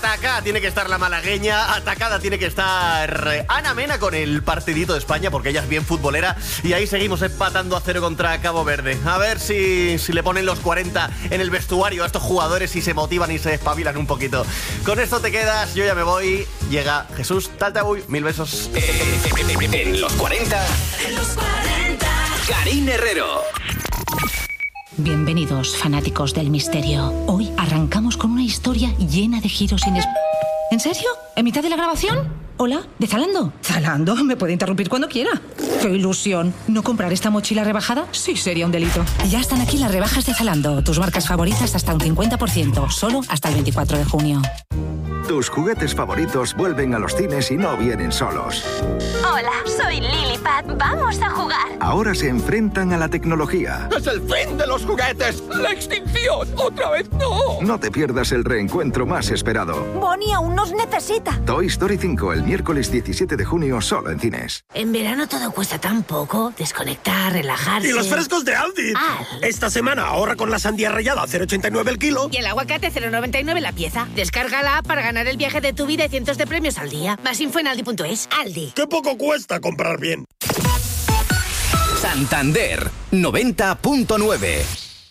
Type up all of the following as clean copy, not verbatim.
Atacada tiene que estar la malagueña, atacada tiene que estar Ana Mena con el partidito de España, porque ella es bien futbolera, y ahí seguimos empatando a 0 contra Cabo Verde. A ver si le ponen los 40 en el vestuario a estos jugadores y se motivan y se espabilan un poquito. Con esto te quedas, yo ya me voy. Llega Jesús Taltabuy, 1000 besos. En los 40. En los 40. Karin Herrero. Bienvenidos, fanáticos del misterio. Hoy arrancamos con una historia llena de giros ¿En serio? ¿En mitad de la grabación? Hola, ¿de Zalando? Zalando, me puede interrumpir cuando quiera. ¡Qué ilusión! ¿No comprar esta mochila rebajada? Sí, sería un delito. Ya están aquí las rebajas de Zalando. Tus marcas favoritas hasta un 50%. Solo hasta el 24 de junio. Tus juguetes favoritos vuelven a los cines y no vienen solos. Hola, soy Lilipad. Vamos a jugar. Ahora se enfrentan a la tecnología. ¡Es el fin de los juguetes! ¡La extinción! ¡Otra vez no! No te pierdas el reencuentro más esperado. Bonnie aún nos necesita. Toy Story 5, el miércoles 17 de junio, solo en cines. En verano todo cuesta tan poco. Desconectar, relajarse... ¡Y los frescos de Aldi! Esta semana ahorra con la sandía rallada 0,89 el kilo. Y el aguacate 0,99 la pieza. Descárgala para ganar el viaje de tu vida y cientos de premios al día. Más info en aldi.es. Aldi. ¡Qué poco cuesta comprar bien! Santander 90.9.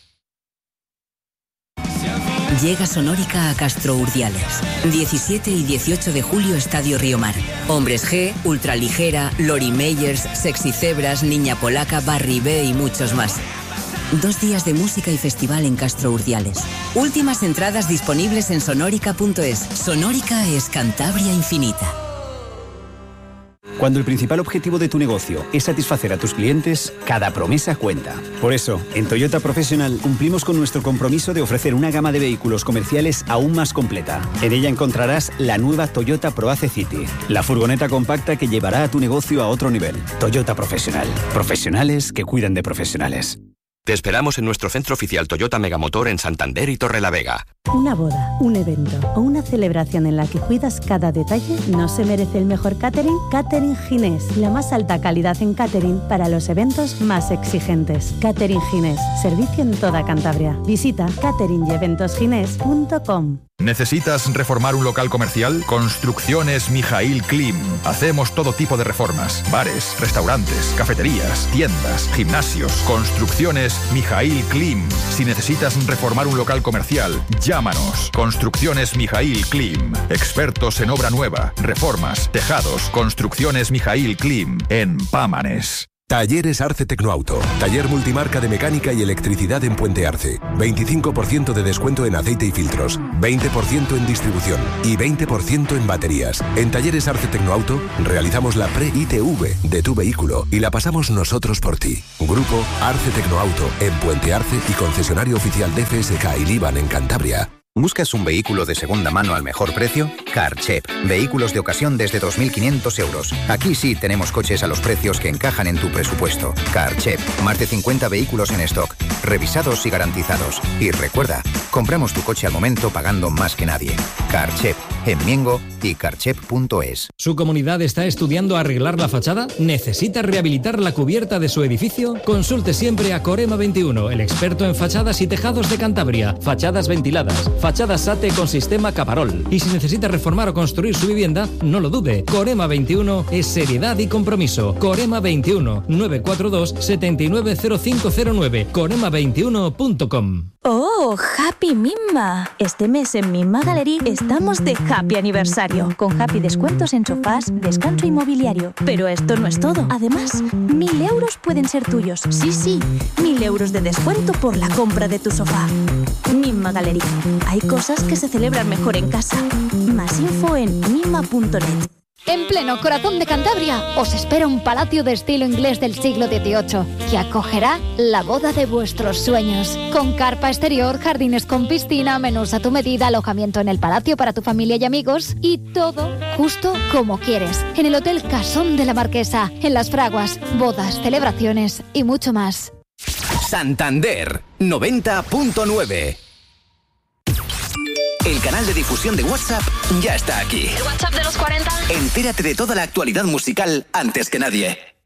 Llega Sonórica a Castro Urdiales. 17 y 18 de julio, Estadio Río Mar. Hombres G, Ultraligera, Lori Meyers, Sexy Cebras, Niña Polaca, Barry B y muchos más. 2 días de música y festival en Castro Urdiales. Últimas entradas disponibles en sonórica.es. Sonórica es Cantabria infinita. Cuando el principal objetivo de tu negocio es satisfacer a tus clientes, cada promesa cuenta. Por eso, en Toyota Professional cumplimos con nuestro compromiso de ofrecer una gama de vehículos comerciales aún más completa. En ella encontrarás la nueva Toyota ProAce City, la furgoneta compacta que llevará a tu negocio a otro nivel. Toyota Professional. Profesionales que cuidan de profesionales. Te esperamos en nuestro centro oficial Toyota Megamotor en Santander y Torrelavega. Una boda, un evento o una celebración en la que cuidas cada detalle no se merece el mejor catering. Catering Ginés, la más alta calidad en catering para los eventos más exigentes. Catering Ginés, servicio en toda Cantabria. Visita cateringeventosginés.com. ¿Necesitas reformar un local comercial? Construcciones Mijaíl Klim. Hacemos todo tipo de reformas. Bares, restaurantes, cafeterías, tiendas, gimnasios. Construcciones Mijaíl Klim. Si necesitas reformar un local comercial, llámanos. Construcciones Mijaíl Klim. Expertos en obra nueva, reformas, tejados. Construcciones Mijaíl Klim en Pámanes. Talleres Arce Tecnoauto. Taller multimarca de mecánica y electricidad en Puente Arce. 25% de descuento en aceite y filtros. 20% en distribución. Y 20% en baterías. En Talleres Arce Tecnoauto realizamos la pre-ITV de tu vehículo y la pasamos nosotros por ti. Grupo Arce Tecnoauto en Puente Arce y concesionario oficial de FSK y Liban en Cantabria. ¿Buscas un vehículo de segunda mano al mejor precio? Carchep. Vehículos de ocasión desde 2.500 euros. Aquí sí tenemos coches a los precios que encajan en tu presupuesto. Carchep. Más de 50 vehículos en stock. Revisados y garantizados. Y recuerda, compramos tu coche al momento pagando más que nadie. Carchep. En Miengo y carchep.es. ¿Su comunidad está estudiando arreglar la fachada? ¿Necesita rehabilitar la cubierta de su edificio? Consulte siempre a Corema 21, el experto en fachadas y tejados de Cantabria. Fachadas ventiladas. Fachadas SATE con sistema Caparol. Y si necesita reformar o construir su vivienda, no lo dude. Corema 21 es seriedad y compromiso. Corema 21 942 790509. Corema21.com. ¡Oh, Happy Mimma! Este mes en Mimma Gallery estamos de Happy Aniversario, con Happy descuentos en sofás, descanso inmobiliario. Pero esto no es todo. Además, 1.000 euros pueden ser tuyos. Sí, 1.000 euros de descuento por la compra de tu sofá. Mimma Gallery. Hay cosas que se celebran mejor en casa. Más info en mimma.net. En pleno corazón de Cantabria os espera un palacio de estilo inglés del siglo XVIII que acogerá la boda de vuestros sueños. Con carpa exterior, jardines con piscina, menús a tu medida, alojamiento en el palacio para tu familia y amigos y todo justo como quieres. En el Hotel Casón de la Marquesa, en Las Fraguas, bodas, celebraciones y mucho más. Santander 90.9. El canal de difusión de WhatsApp ya está aquí. ¿El WhatsApp de los 40? Entérate de toda la actualidad musical antes que nadie.